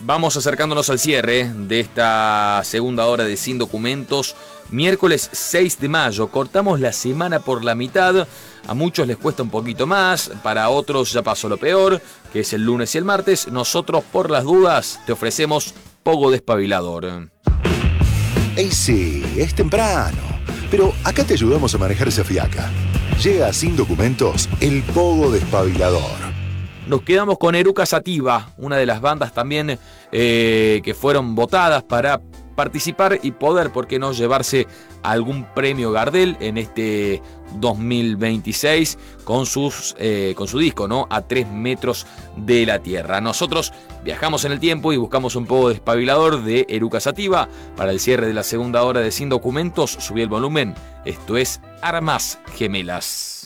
Vamos acercándonos al cierre de esta segunda hora de Sin Documentos. Miércoles 6 de mayo, cortamos la semana por la mitad. A muchos les cuesta un poquito más, para otros ya pasó lo peor, que es el lunes y el martes. Nosotros, por las dudas, te ofrecemos Pogo Despabilador. Ey, sí, es temprano, pero acá te ayudamos a manejar esa fiaca. Llega Sin Documentos, el Pogo Despabilador. Nos quedamos con Eruca Sativa, una de las bandas también que fueron votadas para participar y poder, ¿por qué no?, llevarse algún premio Gardel en este 2026 con su disco, ¿no?, A 3 metros de la tierra. Nosotros viajamos en el tiempo y buscamos un poco de despabilador de Eruca Sativa para el cierre de la segunda hora de Sin Documentos. Subí el volumen, esto es Armas Gemelas.